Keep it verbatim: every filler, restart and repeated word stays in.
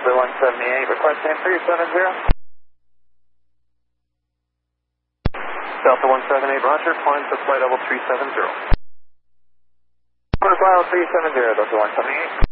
Delta one seventy-eight, requesting three seven zero. Delta one seventy-eight, roger, climb to flight level three seven zero. Flight level three seven zero, Delta one seventy-eight.